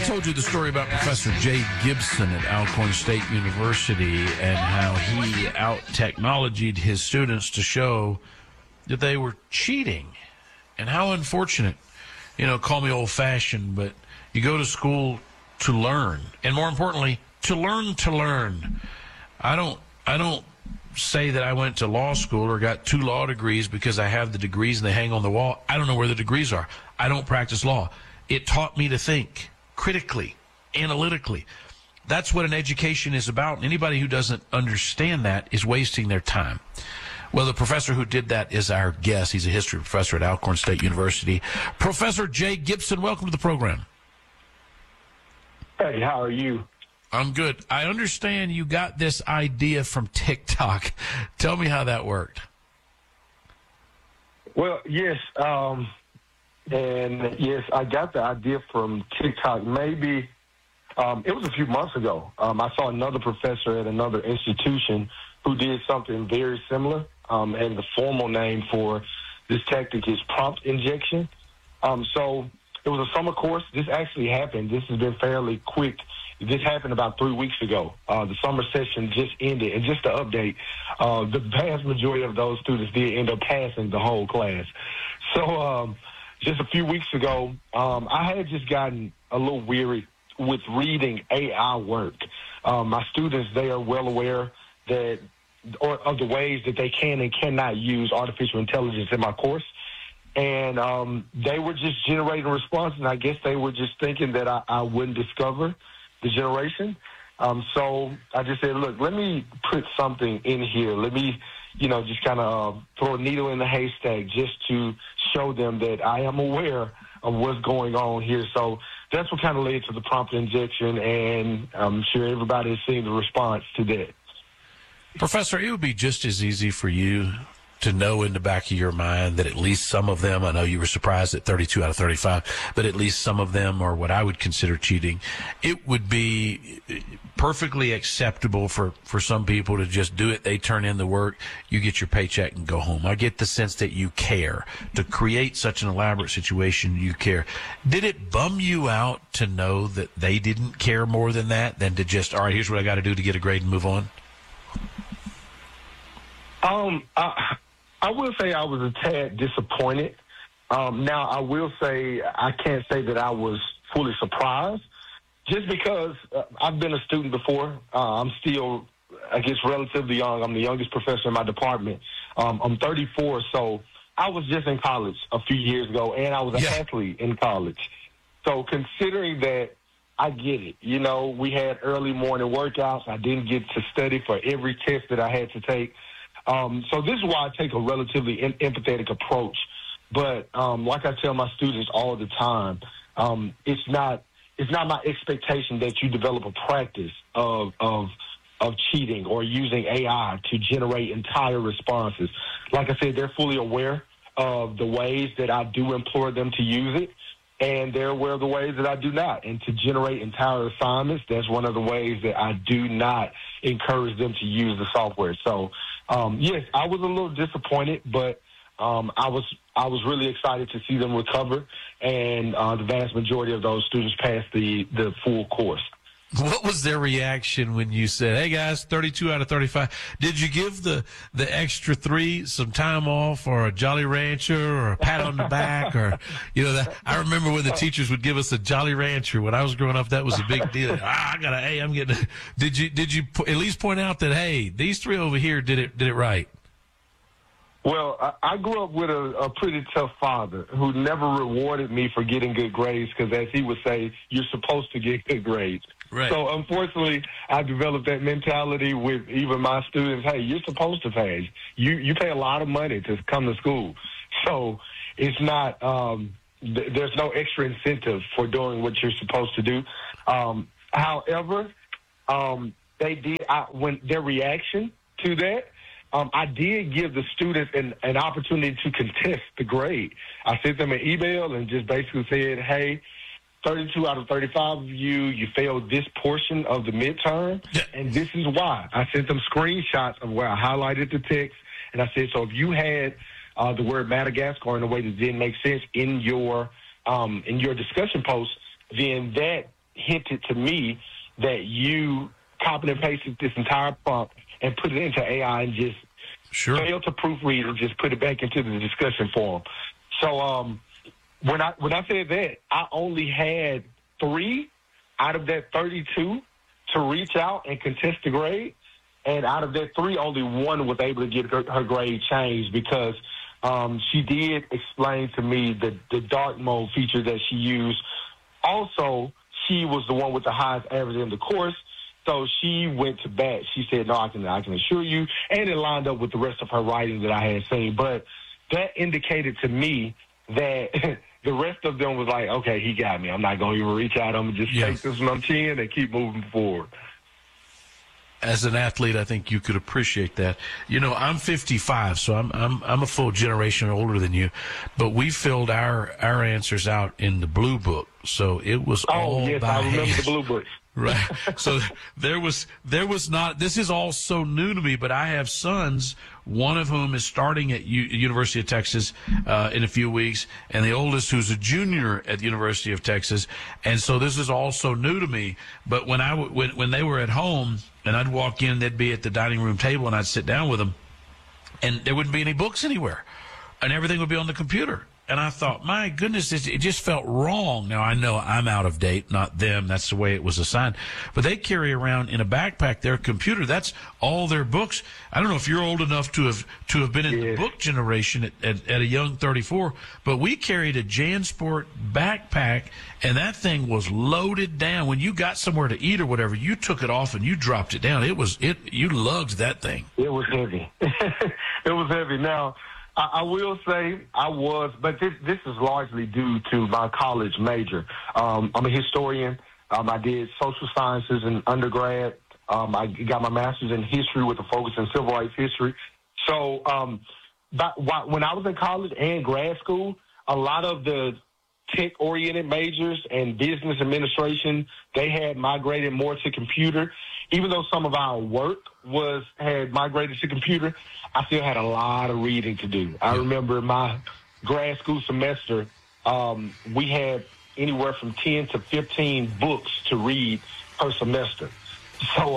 told you the story about Professor Jay Gibson at Alcorn State University and how he out-technologied his students to show that they were cheating. And how unfortunate. You know, call me old-fashioned, but you go to school to learn. And more importantly, to learn. I don't say that I went to law school or got 2 law degrees because I have the degrees and they hang on the wall. I don't know where the degrees are. I don't practice law. It taught me to think critically, analytically. That's what an education is about. And anybody who doesn't understand that is wasting their time. Well, the professor who did that is our guest. He's a history professor at Alcorn State University. Professor Jay Gibson, welcome to the program. Hey, how are you? I'm good. I understand you got this idea from TikTok. Tell me how that worked. Well, yes. And yes, I got the idea from TikTok. Maybe it was a few months ago. I saw another professor at another institution who did something very similar. And the formal name for this tactic is prompt injection. So it was a summer course. This actually happened. This has been fairly quick. This happened about 3 weeks ago. The summer session just ended. And just to update, the vast majority of those students did end up passing the whole class. So just a few weeks ago, I had just gotten a little weary with reading AI work. My students, they are well aware that of the ways that they can and cannot use artificial intelligence in my course. And they were just generating responses, and I guess they were just thinking that I wouldn't discover the generation. So I just said, look, let me put something in here. Let me, just kind of throw a needle in the haystack just to show them that I am aware of what's going on here. So that's what kind of led to the prompt injection, and I'm sure everybody has seen the response to that. Professor, it would be just as easy for you to know in the back of your mind that at least some of them, I know you were surprised at 32 out of 35, but at least some of them are what I would consider cheating. It would be perfectly acceptable for some people to just do it. They turn in the work, you get your paycheck and go home. I get the sense that you care. To create such an elaborate situation, you care. Did it bum you out to know that they didn't care more than that, than to just, all right, here's what I got to do to get a grade and move on? I will say I was a tad disappointed. Now, I will say I can't say that I was fully surprised, just because I've been a student before. I'm still, I guess, relatively young. I'm the youngest professor in my department. I'm 34, so I was just in college a few years ago, and I was an athlete in college. So considering that, I get it. We had early morning workouts. I didn't get to study for every test that I had to take. So this is why I take a relatively empathetic approach. But like I tell my students all the time, it's not my expectation that you develop a practice of cheating or using AI to generate entire responses. Like I said, they're fully aware of the ways that I do implore them to use it, and they're aware of the ways that I do not. And to generate entire assignments, that's one of the ways that I do not encourage them to use the software. So, yes, I was a little disappointed, but I was really excited to see them recover, and the vast majority of those students passed the full course. What was their reaction when you said, hey, guys, 32 out of 35? Did you give the extra 3 some time off or a Jolly Rancher or a pat on the back? Or, I remember when the teachers would give us a Jolly Rancher. When I was growing up, that was a big deal. I got an A, I'm getting a. Did you at least point out that, hey, these 3 over here did it right? Well, I grew up with a pretty tough father who never rewarded me for getting good grades because, as he would say, you're supposed to get good grades. Right. So, unfortunately, I developed that mentality with even my students. Hey, you're supposed to pass. You pay a lot of money to come to school. So it's not there's no extra incentive for doing what you're supposed to do. However, they did when their reaction to that, I did give the students an opportunity to contest the grade. I sent them an email and just basically said, hey, 32 out of 35 of you failed this portion of the midterm, and this is why. I sent them screenshots of where I highlighted the text, and I said, so if you had the word Madagascar in a way that didn't make sense in your discussion post, then that hinted to me that you copied and pasted this entire prompt and put it into AI and just failed to proofread and just put it back into the discussion forum. So when I said that, I only had 3 out of that 32 to reach out and contest the grade. And out of that 3, only 1 was able to get her grade changed because she did explain to me the dark mode feature that she used. Also, she was the one with the highest average in the course, so she went to bat. She said, no, I can assure you, and it lined up with the rest of her writing that I had seen. But that indicated to me that the rest of them was like, okay, he got me. I'm not going to even reach out. I'm going to just take this on my chin and keep moving forward. As an athlete, I think you could appreciate that. You know, I'm 55, so I'm a full generation older than you, but we filled our answers out in the blue book, so it was all yes, by I remember hand. the blue book. Right. So there was not, this is all so new to me, but I have sons, one of whom is starting at University of Texas in a few weeks, and the oldest who's a junior at the University of Texas. And so this is all so new to me. But when they were at home and I'd walk in, they'd be at the dining room table and I'd sit down with them and there wouldn't be any books anywhere and everything would be on the computer. And I thought, my goodness, it just felt wrong. Now, I know I'm out of date, not them. That's the way it was assigned. But they carry around in a backpack their computer. That's all their books. I don't know if you're old enough to have been in the book generation at a young 34, but we carried a JanSport backpack, and that thing was loaded down. When you got somewhere to eat or whatever, you took it off and you dropped it down. You lugged that thing. It was heavy. It was heavy. Now, I will say but this is largely due to my college major. I'm a historian. I did social sciences in undergrad. I got my master's in history with a focus in civil rights history. So when I was in college and grad school, a lot of the tech-oriented majors and business administration, they had migrated more to computer. Even though some of our work had migrated to computer, I still had a lot of reading to do. I remember my grad school semester, we had anywhere from 10 to 15 books to read per semester. So,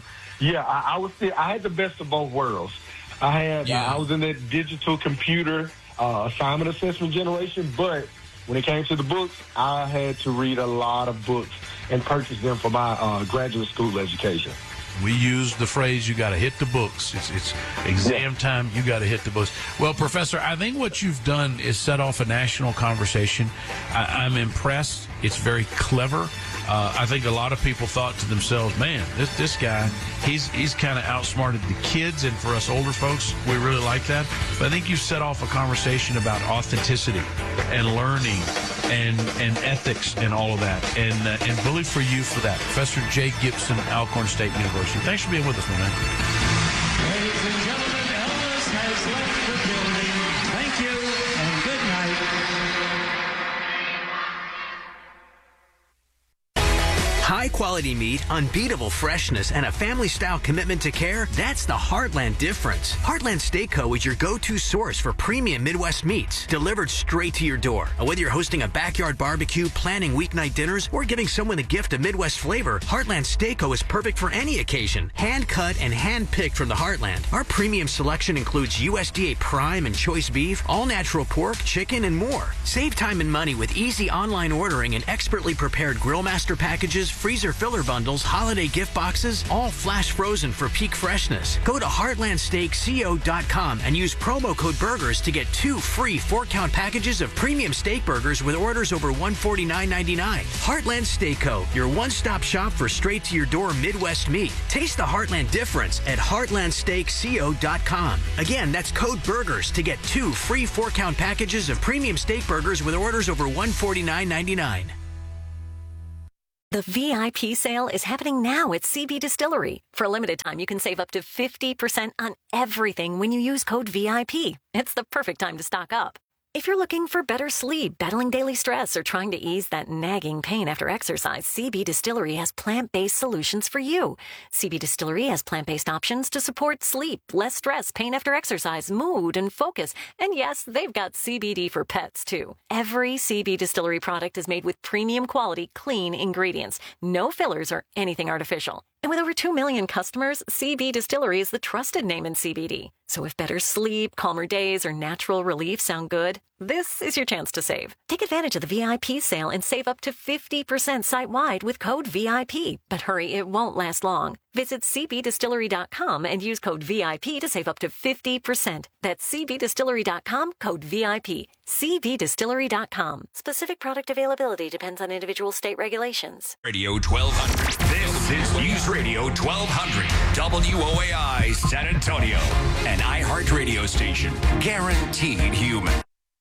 I had the best of both worlds. I was in that digital computer assignment assessment generation, but when it came to the books, I had to read a lot of books and purchase them for my graduate school education. We use the phrase, you got to hit the books. It's exam time, you got to hit the books. Well, Professor, I think what you've done is set off a national conversation. I'm impressed. It's very clever. I think a lot of people thought to themselves, man, this guy, he's kind of outsmarted the kids, and for us older folks, we really like that. But I think you set off a conversation about authenticity and learning and ethics and all of that. And bully for you for that. Professor Jay Gibson, Alcorn State University. Thanks for being with us, my man. Ladies and gentlemen, Elvis has left the building. Thank you and good night. High-quality meat, unbeatable freshness, and a family-style commitment to care, that's the Heartland difference. Heartland Steakco is your go-to source for premium Midwest meats, delivered straight to your door. And whether you're hosting a backyard barbecue, planning weeknight dinners, or giving someone a gift of Midwest flavor, Heartland Steakco is perfect for any occasion. Hand-cut and hand-picked from the Heartland. Our premium selection includes USDA prime and choice beef, all-natural pork, chicken, and more. Save time and money with easy online ordering and expertly prepared Grillmaster packages, freezer filler bundles, holiday gift boxes, all flash frozen for peak freshness. Go to heartlandsteakco.com and use promo code BURGERS to get 2 free 4-count packages of premium steak burgers with orders over $149.99. Heartland Steakco, your one-stop shop for straight-to-your-door Midwest meat. Taste the Heartland difference at heartlandsteakco.com. Again, that's code BURGERS to get 2 free 4-count packages of premium steak burgers with orders over $149.99. The VIP sale is happening now at CB Distillery. For a limited time, you can save up to 50% on everything when you use code VIP. It's the perfect time to stock up. If you're looking for better sleep, battling daily stress, or trying to ease that nagging pain after exercise, CB Distillery has plant-based solutions for you. CB Distillery has plant-based options to support sleep, less stress, pain after exercise, mood, and focus. And yes, they've got CBD for pets, too. Every CB Distillery product is made with premium quality, clean ingredients. No fillers or anything artificial. And with over 2 million customers, CB Distillery is the trusted name in CBD. So if better sleep, calmer days, or natural relief sound good, this is your chance to save. Take advantage of the VIP sale and save up to 50% site-wide with code VIP. But hurry, it won't last long. Visit cbdistillery.com and use code VIP to save up to 50%. That's cbdistillery.com, code VIP. cbdistillery.com. Specific product availability depends on individual state regulations. Radio 1200. This is News Radio 1200. WOAI San Antonio. An iHeart radio station. Guaranteed human.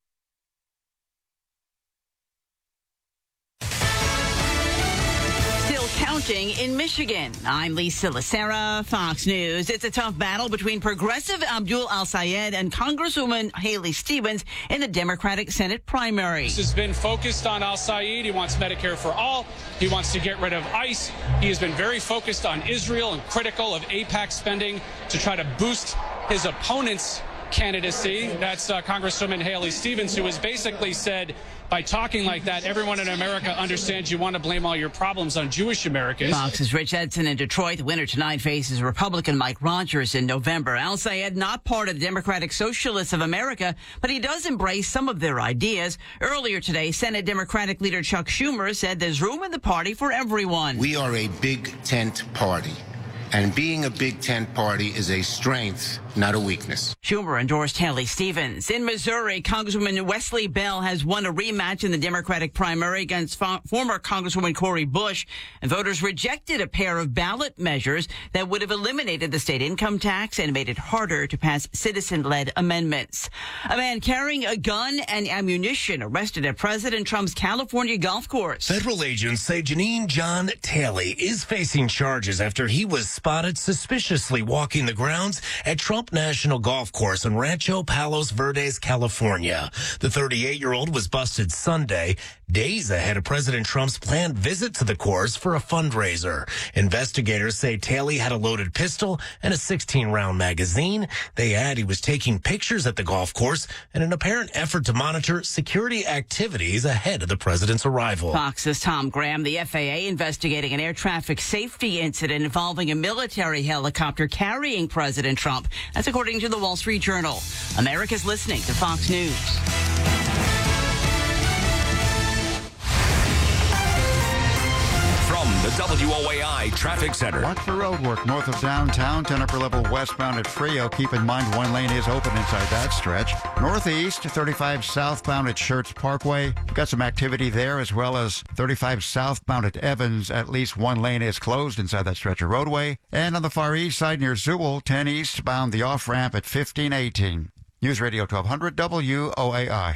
Counting in Michigan. I'm Lisa Lacera, Fox News. It's a tough battle between Progressive Abdul Al-Sayed and Congresswoman Haley Stevens in the Democratic Senate primary. This has been focused on Al-Sayed. He wants Medicare for all. He wants to get rid of ICE. He has been very focused on Israel and critical of AIPAC spending to try to boost his opponent's candidacy. That's Congresswoman Haley Stevens, who has basically said, by talking like that, everyone in America understands you want to blame all your problems on Jewish Americans. Fox's Rich Edson in Detroit. The winner tonight faces Republican Mike Rogers in November. Al-Sayed, not part of the Democratic Socialists of America, but he does embrace some of their ideas. Earlier today, Senate Democratic leader Chuck Schumer said there's room in the party for everyone. We are a big tent party. And being a big tent party is a strength, not a weakness. Schumer endorsed Haley Stevens. In Missouri, Congresswoman Wesley Bell has won a rematch in the Democratic primary against former Congresswoman Cori Bush, and voters rejected a pair of ballot measures that would have eliminated the state income tax and made it harder to pass citizen-led amendments. A man carrying a gun and ammunition arrested at President Trump's California golf course. Federal agents say Janine John Taylor is facing charges after he was spotted suspiciously walking the grounds at Trump National Golf Course in Rancho Palos Verdes, California. The 38-year-old was busted Sunday, days ahead of President Trump's planned visit to the course for a fundraiser. Investigators say Taylor had a loaded pistol and a 16-round magazine. They add he was taking pictures at the golf course in an apparent effort to monitor security activities ahead of the president's arrival. Fox's Tom Graham. The FAA investigating an air traffic safety incident involving a military helicopter carrying President Trump. That's according to the Wall Street Journal. America's listening to Fox News. From the WOAI Traffic Center. Watch for road work north of downtown, 10 upper level westbound at Frio. Keep in mind one lane is open inside that stretch. Northeast, 35 southbound at Schertz Parkway. We've got some activity there, as well as 35 southbound at Evans. At least one lane is closed inside that stretch of roadway. And on the far east side near Zewell, 10 eastbound, the off-ramp at 1518. News Radio 1200 WOAI.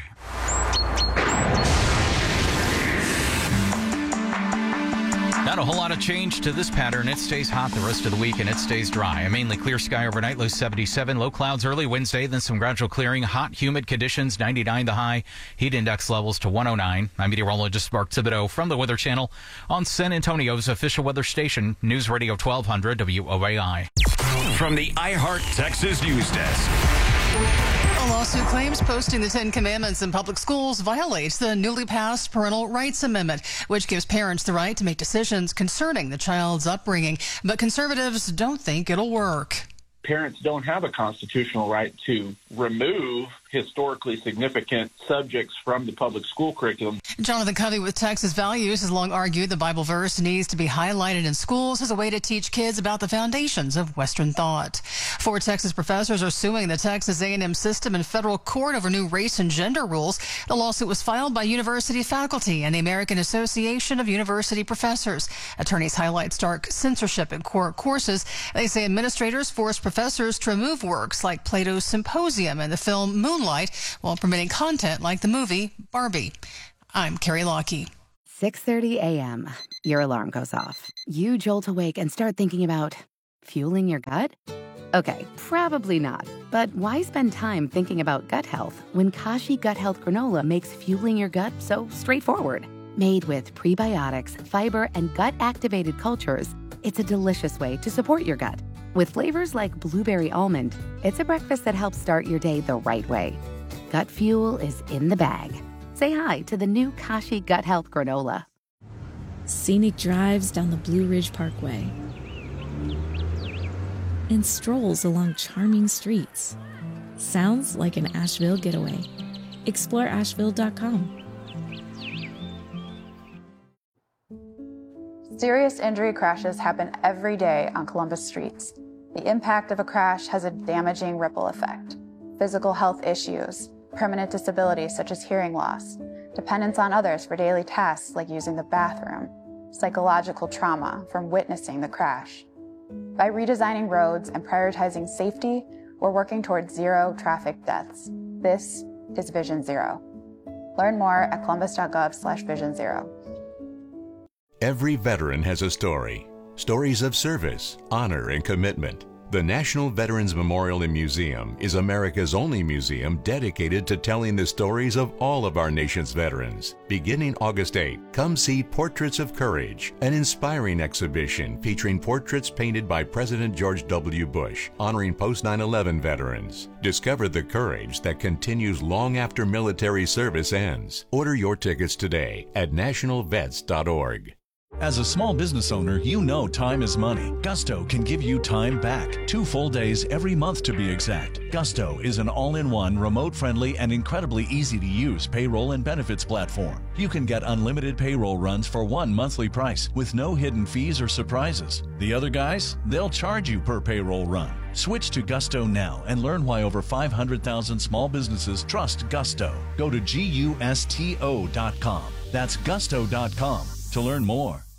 Not a whole lot of change to this pattern. It stays hot the rest of the week, and it stays dry. A mainly clear sky overnight, low 77. Low clouds early Wednesday, then some gradual clearing. Hot, humid conditions, 99 the high. Heat index levels to 109. I'm meteorologist Mark Thibodeau from the Weather Channel on San Antonio's official weather station, News Radio 1200 WOAI. From the iHeart Texas News Desk. A lawsuit claims posting the 10 Commandments in public schools violates the newly passed Parental Rights Amendment, which gives parents the right to make decisions concerning the child's upbringing. But conservatives don't think it'll work. Parents don't have a constitutional right to remove historically significant subjects from the public school curriculum. Jonathan Covey with Texas Values has long argued the Bible verse needs to be highlighted in schools as a way to teach kids about the foundations of Western thought. 4 Texas professors are suing the Texas A&M system in federal court over new race and gender rules. The lawsuit was filed by university faculty and the American Association of University Professors. Attorneys highlight stark censorship in court courses. They say administrators force professors to remove works like Plato's Symposium and the film Moonlight while permitting content like the movie Barbie. I'm Carrie Lockie. 6:30 a.m. Your alarm goes off. You jolt awake and start thinking about fueling your gut? Okay, probably not. But why spend time thinking about gut health when Kashi Gut Health Granola makes fueling your gut so straightforward? Made with prebiotics, fiber, and gut-activated cultures, it's a delicious way to support your gut. With flavors like blueberry almond, it's a breakfast that helps start your day the right way. Gut fuel is in the bag. Say hi to the new Kashi Gut Health Granola. Scenic drives down the Blue Ridge Parkway and strolls along charming streets. Sounds like an Asheville getaway. Explore Asheville.com. Serious injury crashes happen every day on Columbus streets. The impact of a crash has a damaging ripple effect. Physical health issues, permanent disabilities such as hearing loss, dependence on others for daily tasks like using the bathroom, psychological trauma from witnessing the crash. By redesigning roads and prioritizing safety, we're working towards zero traffic deaths. This is Vision Zero. Learn more at columbus.gov/Vision Zero. Every veteran has a story. Stories of service, honor, and commitment. The National Veterans Memorial and Museum is America's only museum dedicated to telling the stories of all of our nation's veterans. Beginning August 8, come see Portraits of Courage, an inspiring exhibition featuring portraits painted by President George W. Bush, honoring post-9/11 veterans. Discover the courage that continues long after military service ends. Order your tickets today at nationalvets.org. As a small business owner, you know time is money. Gusto can give you time back. 2 full days every month to be exact. Gusto is an all-in-one, remote-friendly, and incredibly easy-to-use payroll and benefits platform. You can get unlimited payroll runs for one monthly price with no hidden fees or surprises. The other guys, they'll charge you per payroll run. Switch to Gusto now and learn why over 500,000 small businesses trust Gusto. Go to gusto.com. That's gusto.com to learn more.